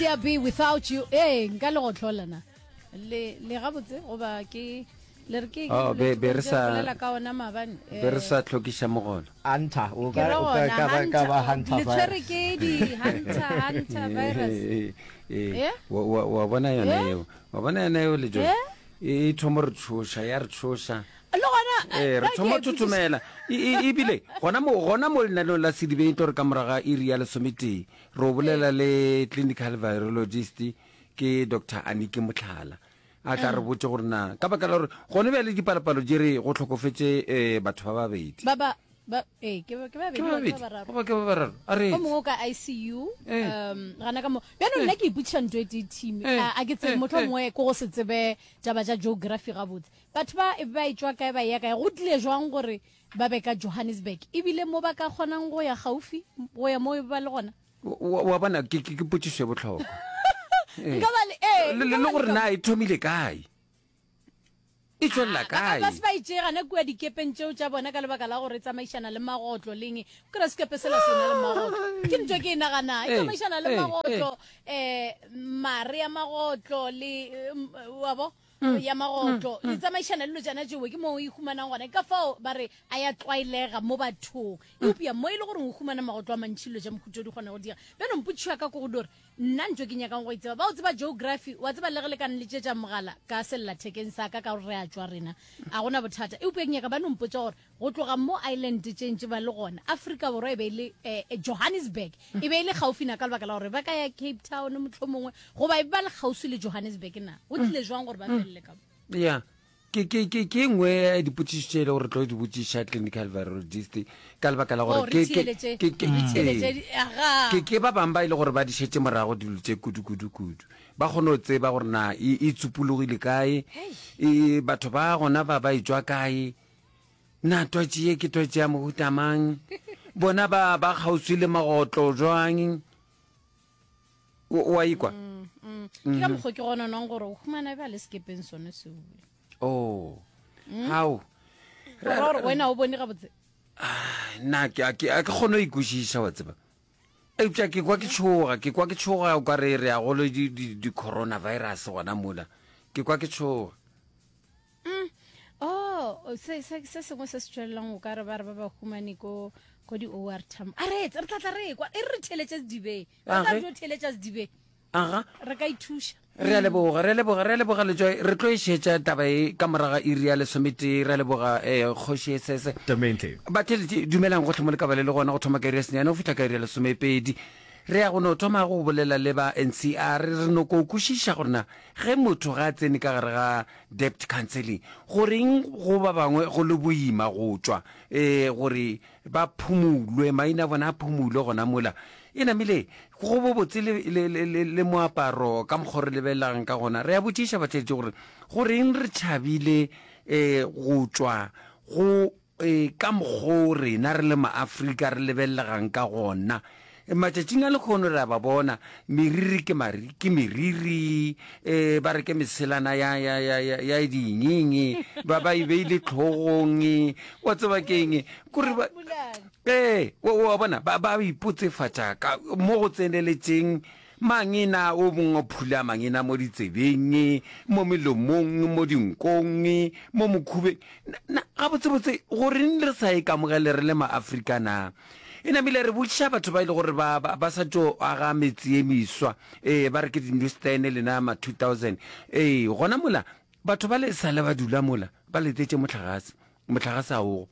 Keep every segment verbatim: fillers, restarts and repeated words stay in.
here be without you eh nka le go tlholana le le gabotse go ba ke le re ke oh be be re sa la ka ona mabane be re sa tlhokisha mogolo anta o ka o ka ka ka ba hanta le tsere ke di hanta hanta virus eh wa wa bona yona eo wa bona yona eo le jo e thomore tshosha ya re tshosha lo gona eh re thomo tutumela e bile gona mo gona mo lena la sidibe ntore ka moraga e ria le somiti ro bolela le clinical virologist ke Doctor Anike Motlhala a tla re botse gore na ka baka la gore gone be le dipalapalo jere go tlhokofetse eh batho ba babedi baba ba eh ke ba ke ba be ba raro ba ke ba raro are o mo ka I C U um gana ka mo beno nna ke iputsa ntwe di team a ke tse motho mongwe go se tsebe taba ja geography ga botse batho ba e ba itswa kae ba ya kae go tlile jwang gore ba be ka Johannesburg e bile mo ba ka kgonang go ya gaufi go ya mo ba le gona wa bana ke ke putsiswe botlhoko nka ba le eh le le gore na e thomile kae e tswela kae ba se ba itjega na kwa dikepeng tseo tsa bona ka lebaka la gore tsamaishana le magotlo leng ke re skepe sela sena le magotlo ke ntwe ke inagana e tsamaishana le magotlo eh mare ya magotlo le wa bo ya magotlo e tsamaishana le jana jewe ke mo o ihumana ngwana ka fao ba re a ya tlwailega mo bathong e upia mo ile gore o humana magotlo a mantshilo ja mkhutso di gona go dira beno mputshwa ka go gore nna ntwe ke nyaka go itse ba o tseba geography wa tseba le le ka nle tsetsa mogala ka sella thekeng sa ka ka re a tswa rena a gona bothata e upia ke nyaka ba no mpotsa gore go tloga mo island tshentse ba le gona Africa borwa e be le Johannesburg e be le gaufina ka lebaka la gore ba ka ya Cape Town motlhomongwe go ba e ba le gausi le Johannesburg na o tlile jwang gore ba felle ka ya ke ke ke ke ngwe diputsitse le gore tlo di butsisha clinical virologist ka lebaka la gore ke ke ke ke ke ba bamba ile gore ba di shetse morago di lutse kudu kudu kudu ba gone o tseba gore na e tsupulogile kae e batho ba gona ba ba itswa kae na twatsi ke twatsi ya mohutamang bona ba ba gauswi le magotlo jwang wa ikwa ke ka mokgo ke gona nang gore o humana ba le skepeng sone se bule oh how gore wena o bone ga botse na ke ke ke gone ikushisha wa tseba e tsa ke kwa ke tshoga ke kwa ke tshoga o ka re re a go le di di coronavirus gona mola ke kwa ke tshoga oh se se se se mo se tswelang o ka re ba re ba ba humane ko ko di O R tam are re tla tla re kwa e re theletse dibe ba ka jo theletse dibe aha re ka ithusha re le boga re le boga re le boga le joy re tlo ishetsa taba e ka moraga iri ya le somiti re le boga eh khoshi sese demente ba tele dumelang go tlhomo le ka ba le gona go thoma ka iri senya no fitla ka iri le somepedi re ya go no thoma go bolela le ba N C R re no go kushisha gorna ge motho ga tsene ka gare ga debt counseling goreng go ba bangwe go le boima go tswa eh gore ba phumulwe maina bona phumulwe gona mola ina mile go bo botse le le moaparo ka mogore le belang ka gona re ya botsisha ba tshetse gore goreng re thabile eh go tswa go ka mogore na re le ma Africa re le belegang ka gona matšatšing a le kgono ra ba bona meriri ke mari ke meriri eh ba re ke meselana ya ya ya ya dinyingi ba ba ibeile tlhogong wa tseba keng gore ba eh wa bona ba ba ipotse fatsa ka mo go tseneletseng mangina o bongwe phula mangina mo ditsebeng mo melomong mo dinkong mo mokhube na ga botse botse gore re sa e ka mogele re le ma Africa na ina mile re butša batho ba ile gore ba ba sa tlo aga metsi emiswa eh ba re ke di understand le na ma two thousand eh gona mola batho ba le sala ba dula mola ba le tetse motlhagase motlhagase a o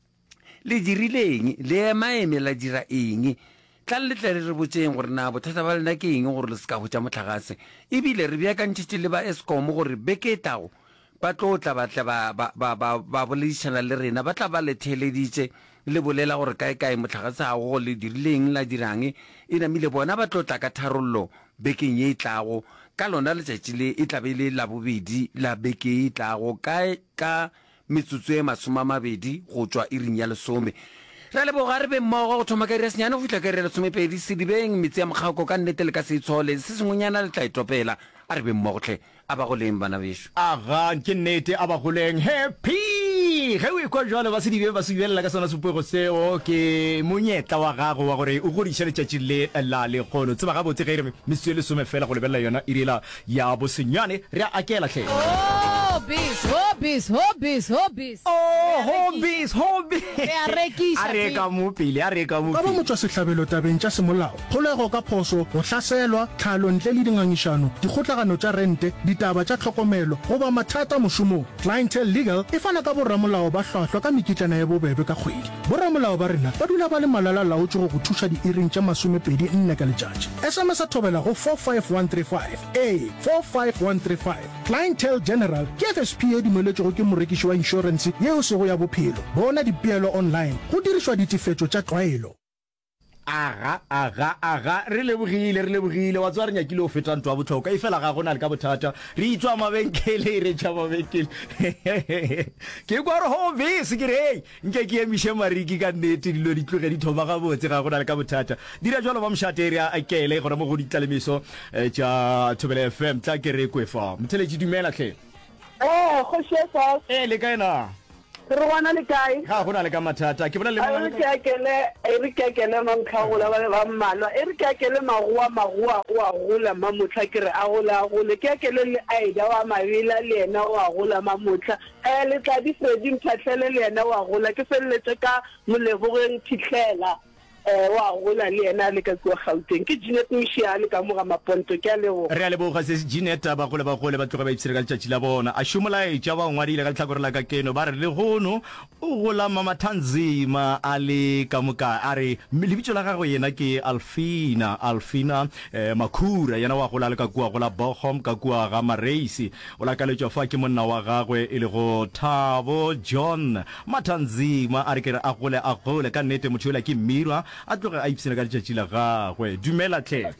le dirileng le maeme la dira eng tla le tla re botseng gore na bothata ba lena ke eng gore le ska go tsa motlhagase e bile re bia ka ntšhitše le ba Eskom gore beke tago ba tlo tla ba tla ba ba ba ba boledišana le rena ba tla ba le theleditše le bolela gore kae kae motlhagase a go le dirileng la dirang e namile bona ba tlo tla ka tharollo bekeng e tlago ka lona letšatši le e tla be le la bobedi la beke e tlago kae ka metsotso e masome a mabedi go tswa iring ya lesome re le boga re be mmogo go thoma ka iri ya senyane go fitlha ka iri ya lesomepedi sedibeng metsi ya mokgako ka nnete le ka se itshole se sengwenyana le tla itopela a re be mmogotlhe a ba go leng bana bešo aga ke nnete a ba go leng happy ee ge o ekwa jalo ba se di be ba se dibelela ka sona sepego seo ke monyetla wa gago wa gore o godiša letšatši le la lekgono tseba ga botse ge re mesio le some fela go lebelela yona e rela ya bosenyane re a akela tlhe hobbies hobbies hobbies hobbies oh hobbies hobbies re a rekisha a re ka mo pele a re ka mo ka ba motswa sehlabelo tabeng tša semolao kgolego ka phoso go hlaselwa tlhalo ntle le dingangišano dikgotlagano tša rente ditaba tša tlhokomelo goba mathata mošomong Clientele Legal e fana ka borramolao ba hlwahlwa ka mekitlana ya bobebe ka kgwedi borramolao ba rena ba dula ba le malala laotše go go thuša diiring tša masomepedi nne ka letšatši sms a thobela go four five one three five a four five one three five Clientele General ke F S P e dumeletšego ke morekiši wa inšorense yeo sego ya bophelo bona dipeelo online go dirišwa ditefetšo tša tlwaelo aga aga aga re lebogile re lebogile wa tswa re nyakile o feta ntwa botlhoka e fela ga gona le ka bothata re itswa mabenkele re tša mabenkele ke kwa re hobbies ke re nke ke emise mariki ka nnete dilo di tloge di thoma ga botse ga gona le ka bothata dira jalo ba mšate re a akele gona mo go ditlalemeso tša Thobela F M tla ke re kwefa motheletši dumela tlhe eh khoshesa e le kaena re wana le kae ga gona le ka mathata ke bona le mona le ke akele e re ke akele mankhagola ba ba mmalwa e re ke akele magua magua wa gola mamotla ke re a gola a gole ke akele le aida wa mabila le ena wa gola mamotla e le tla di Fredi Mphatlele le ena wa gola ke feletse ka molebogeng Phitlhela eh wa gola le ena le ka kwa Gauteng ke Jeanette Mshiale ka moga maponto ke a lego re a leboga se Jeanette ba gole ba gole ba tloga ba itsire ka letšatši la bona a šomola e tša ba ngwadile ka letlhakore la ka keno ba re le gono o gola mama Tanzima a le ka moka a re lebitso la gagwe yena ke Alfina Alfina eh, Makhura yena wa gola le ka kua gola Bochum ka kua ga Mareisi o la ka letšwa fa ke monna wa gagwe e le go Thabo John Matanzima a re ke re a gole a gole ka nnete motho yola ke Mirwa a tloge a ipsene ka letšatši la gagwe dumela tlhe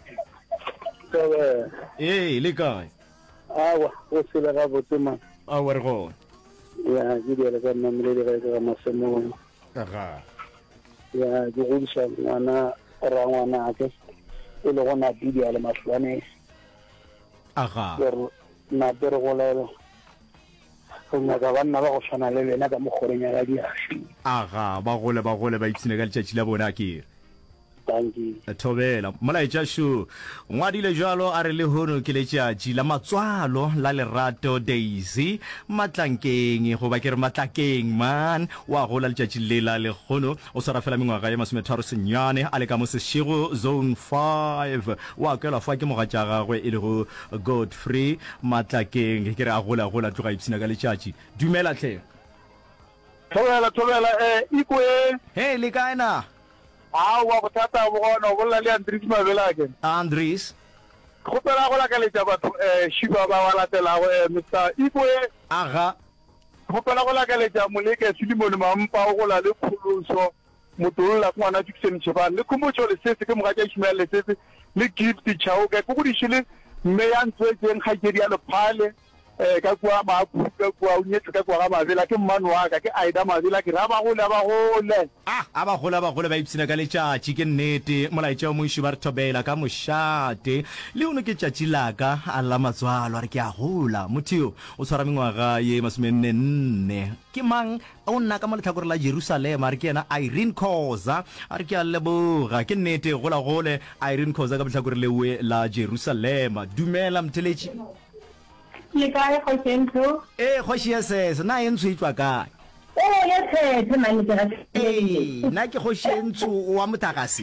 ee le kae awa o sele ga botoma a wa re gone ya ke diela ka mamele ga ka masemong aga ya ke godisa ngwana ra ngwana ke e le gona bidi ale mahlwane aga na pero golelo ona ga bana ba go tshwana le lena ka mogoreng ya di afi aga ba gole ba gole ba ipsene ka letšatši la bona ke tangi Thobela molaetša sho ngwadile jalo a re le hono ke letšatši la matswalo la Lerato Daisy matlankeng go ba ke re matlakeng man wa gola letšatši le la lekgono o swara fela mengwaga ya masometharo senyane a le ka mo sešego zone five wa kwela fa ke mogatša gagwe e le go Godfrey matlakeng ke re a gola gola tloga ipsina ka letšatši dumela tlhe Thobela Thobela eh ikwe he le kaena awa go thata bo gona go la le Andries Mabela ke Andries go pela go la ka letša batho eh shiba ba wa latela go Mister Ikwe aga go pela go la ka letša moleke Sedimone Mampa go la le khuluso motolla kwa na Dixon Chibane le khumotso le sese ke moga tša Ishmael le sese le gift chao ke go dishile mme ya ntswetseng ga ke dia le phale eh ka kwa ba ka kwa unyetsa ka kwa ga Mabela ke mmano wa ka ke Aida Mabela ke ra ba go le ba go le ah aba gola ba gola ba ipsina ka letšatši ke nnete molaetša mo ishi ba re Thobela ka mošate le ono ke tšatši la ka a la matswalo a re ke a gola motho o tshwara mengwaga ye masomenne nne ke mang o nna ka mo letlhakore la Jerusalem a re ke yena Irene Khoza a re ke a leboga ke nnete gola gole Irene Khoza ka letlhakore lewe la Jerusalem dumela mtheletši le kae go sentho eh kgoši ya sese na e ntsho e tswa kae eh le tshetse mane ke ga eh na ke kgoši e ntsho wa motagase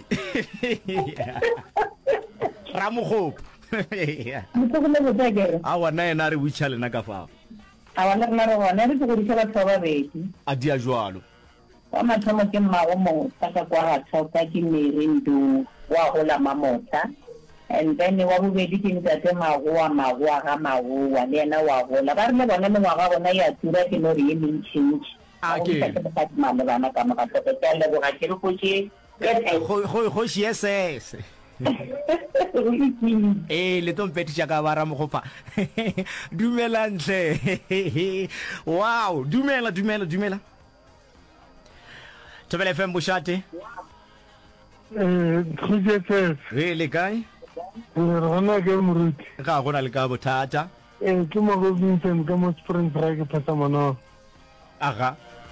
Ramogopo motho le botsagere a wana ena re witcha lena ka fa a wana rena re bona re go ditšha batho ba babedi a dia jwalo wa mathomo ke mmago mo ka kwa ga tshoka ke merindo wa gola mamotha and then wa bobedi ke ntate magoa magoa ga magoa le ena wa gola ba re le bona le ngwaga bona ya tura ke no re e mentšintši a ke mane bana ka moga tlhoke ke a leboga ke re gotse kgoši ye sese eh le tompetiša ka ba Ramogopa dumela ntle wow dumela dumela dumela Thobela F M bošate eh khujetse re le kae re gona ke moruti ga gona le ka bothata eh ke mo go Vincent ka mo Spring Break phata mono aga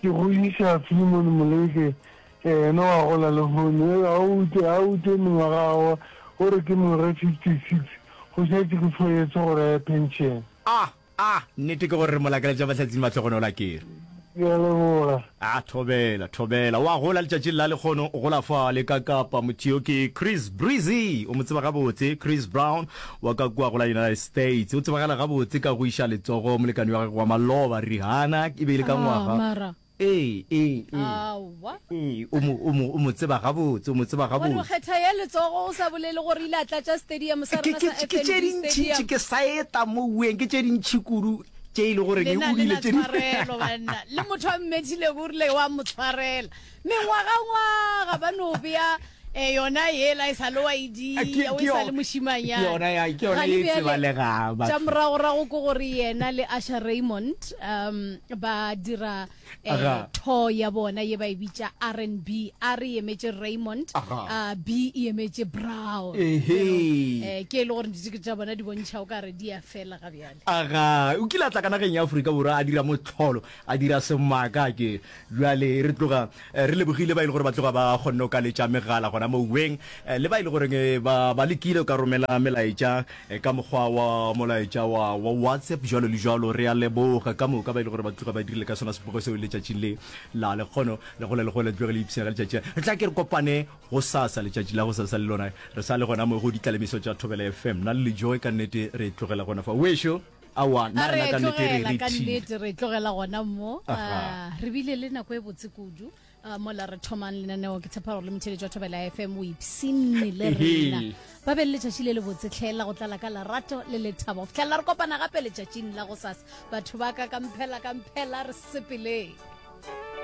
ke go isa Philemon Moleke ena wa gola le hone a ute a ute mengwaga gore ke more fifty-six go setse ke tshwetse gore pension ah ah nnete ke gore molakela tša batlatsing ba tlhogonola kere ke a leboga a thobela thobela wa gola letšatši la lekgono o gola fa le ka kapa motho ke Chris Breezy o mo tseba gabotse Chris Brown wa ka kwa gola United States o tsebagala gabotse ka go iša letsogo molekani wa gagwe wa Maloba Rihanna e be ile ka ngwaga eh eh awa eh o mo o mo o mo tseba gabotse o mo tseba wa gabotse kgetha ya letsogo o sa bolele gore ile a tlatša stadium sa rena sa F N B stadium ke saeta mo weng ke tše dintšhi kudu tše ile gore ke le na o le dile na tše tshwarelo banna le motho a mmethile go rile wa mo tshwarela mengwaga ngwaga ba no bea eh yona yela e sa le wa idi o sa le moshimanyana yona ya ke yona e tsebalega ba tša moragorago ke gore yena le Asha Raymond um ba dira Aga. tho ya bona ye ba e bitša R and B R e emetše Raymond Aga. uh, B e emetše Brown ehe eh ke le gore ditike tša bona di bontšha o ka re di a fela ga bjale aga o kile a tla ka nageng ya Aforika Borwa a dira motlholo a dira semaka ke jwale re tloga eh, re lebogile ba ile gore ba tloga ba kgonne ka letša megala gona mo weng eh, le ba ile gore eh, ba ba lekile ka romela melaetša eh, ka mokgwa wa molaetša wa wa WhatsApp jwalo le jwalo re a leboga ka moka ba ile gore ba tloga ba dirile ka sona sepoko seo letšatšing le la lekgono le go le le go le tlogele ipsega letšatši re tla ke re kopane go sasa letšatši la go sasa le lona re sa le gona mo go ditlalemiso tša Thobela F M na le joy ka nnete re tlogela gona fa wesho awa na a re na ka nnete re tlogela ka re thi nnete re tlogela gona mo Aha. Ah, re bile le nako e botse kudu ah, mola re thomang lenaneo ke tshepa gore le motheletši wa Thobela F M o ipsene le rena Ehe. ba be le letšatši le le botse tlhela go tlala ka lerato le lethabo go fitlhelela re kopana gape letšatšing la go sasa batho ba ka ka mphela ka mphela re sepeleng